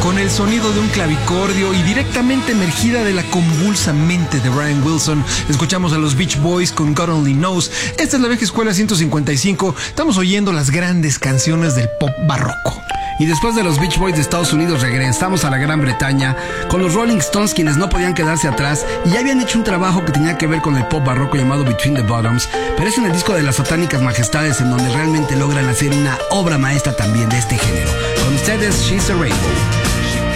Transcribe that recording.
con el sonido de un clavicordio y directamente emergida de la convulsa mente de Brian Wilson. Escuchamos a los Beach Boys con God Only Knows. Esta es la Vieja Escuela 155. Estamos oyendo las grandes canciones del pop barroco. Y después de los Beach Boys de Estados Unidos regresamos a la Gran Bretaña con los Rolling Stones, quienes no podían quedarse atrás y ya habían hecho un trabajo que tenía que ver con el pop barroco llamado Between the Bottoms, pero es en el disco de las Satánicas Majestades en donde realmente logran hacer una obra maestra también de este género. Con ustedes, She's a Rainbow.